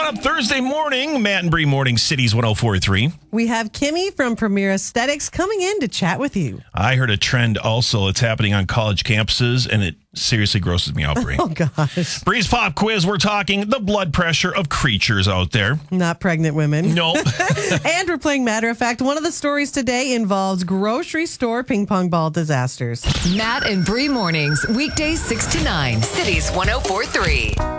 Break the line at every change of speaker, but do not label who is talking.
up? Thursday morning, Matt and Bree Morning Cities 104.3.
We have Kimmy from Premier Aesthetics coming in to chat with you.
I heard a trend also. It's happening on college campuses, and it seriously grosses me out, Bree.
Oh, gosh.
Bree's Pop Quiz, we're talking the blood pressure of creatures out there.
Not pregnant women.
No.
And we're playing Matter of Fact. One of the stories today involves grocery store ping pong ball disasters.
Matt and Bree Mornings, weekdays 6 to 9, Cities 104.3.